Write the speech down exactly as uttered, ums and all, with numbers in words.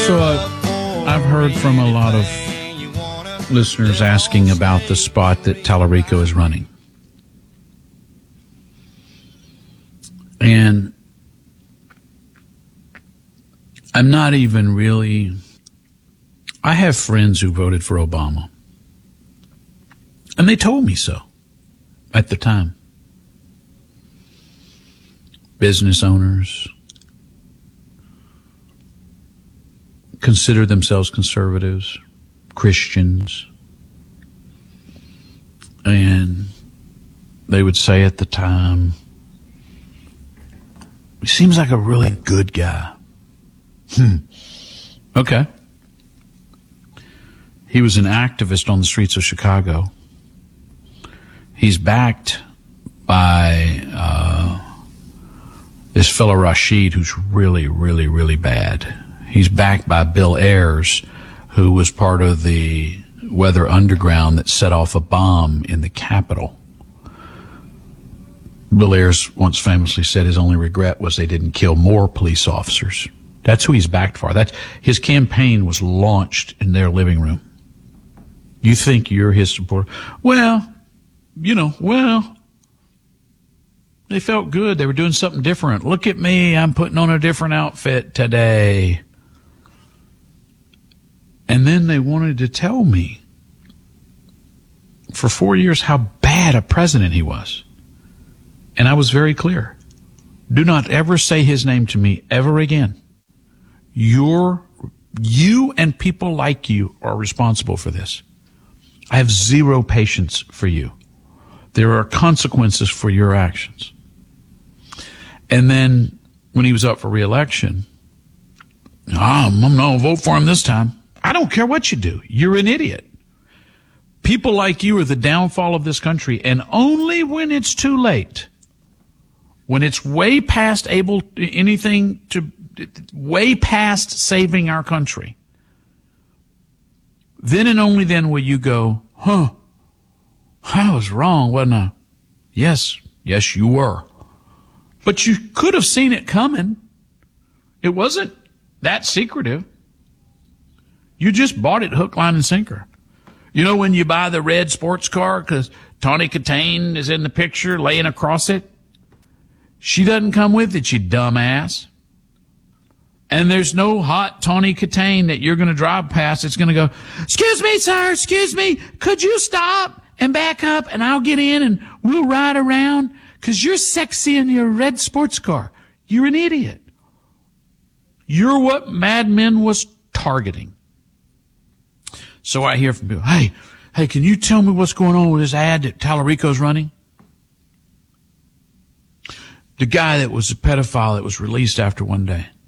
So uh, I've heard from a lot of listeners asking about the spot that Tallarico is running. And I'm not even really... I have friends who voted for Obama. And they told me so at the time. Business owners consider themselves conservatives, Christians, and they would say at the time, he seems like a really good guy. Hmm. Okay. He was an activist on the streets of Chicago. He's backed by uh, this fellow Rashid, who's really, really, really bad. He's backed by Bill Ayers, who was part of the Weather Underground that set off a bomb in the Capitol. Bill Ayers once famously said his only regret was they didn't kill more police officers. That's who he's backed for. That's, his campaign was launched in their living room. You think you're his supporter? Well, you know, well, they felt good. They were doing something different. Look at me. I'm putting on a different outfit today. And then they wanted to tell me for four years how bad a president he was. And I was very clear. Do not ever say his name to me ever again. You're, you and people like you are responsible for this. I have zero patience for you. There are consequences for your actions. And then when he was up for re-election, oh, I'm not going to vote for him this time. I don't care what you do. You're an idiot. People like you are the downfall of this country, and only when it's too late, when it's way past able anything to, way past saving our country, then and only then will you go, huh, I was wrong, wasn't I? Yes, yes, you were. But you could have seen it coming. It wasn't that secretive. You just bought it hook, line, and sinker. You know when you buy the red sports car because Tawny Katane is in the picture laying across it? She doesn't come with it, you dumbass. And there's no hot Tawny Katane that you're going to drive past. It's going to go, excuse me, sir, excuse me, could you stop and back up and I'll get in and we'll ride around? Because you're sexy in your red sports car. You're an idiot. You're what Mad Men was targeting. So I hear from people, hey, hey, can you tell me what's going on with this ad that Tallarico's running? The guy that was a pedophile that was released after one day.